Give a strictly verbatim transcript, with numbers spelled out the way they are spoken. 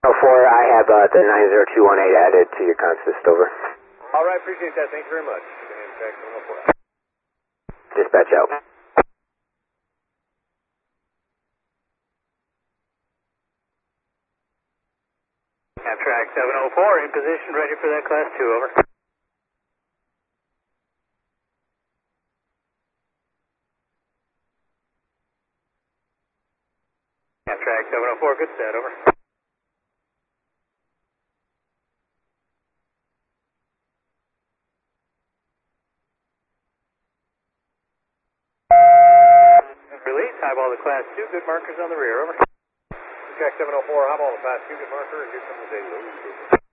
oh four, I have uh, the nine zero two one eight added to your consist, over. All right, appreciate that. Thank you very much. Amtrak seven oh four. Dispatch out. Amtrak seven oh four, in position, ready for that class two, over. Amtrak seven oh four, good set, over. Release, highball to class two, good markers on the rear, over. Amtrak seven oh four, highball to class two, good marker, and here comes the data.